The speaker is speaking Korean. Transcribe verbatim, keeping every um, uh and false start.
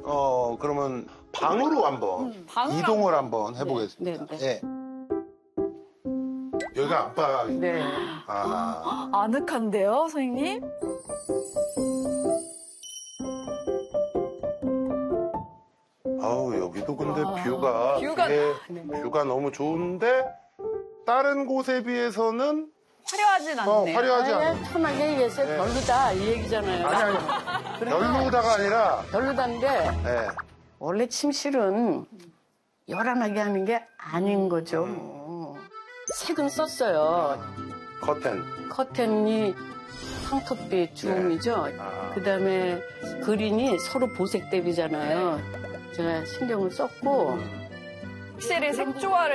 어, 그러면 방으로 한번 음, 방으로 이동을 한번 해보겠습니다. 네, 네. 여기가 안방. 네. 아. 아늑한데요, 선생님? 아우, 여기도 근데 와, 뷰가, 뷰가- 되게 네. 뷰가 너무 좋은데, 다른 곳에 비해서는 화려하진 어, 않네요. 화려하지 않아요. 아니, 편하게 얘기해서 네. 별로다 이 얘기잖아요. 아니, 아니. 별로다가 아니라, 별로다인데 네. 원래 침실은 요란하게 하는 게 아닌 거죠. 뭐. 색은 썼어요. 커튼. 커튼이 황토빛 주홍이죠. 아. 그다음에 그린이 서로 보색 대비잖아요. 제가 신경을 썼고 확실히 색조화를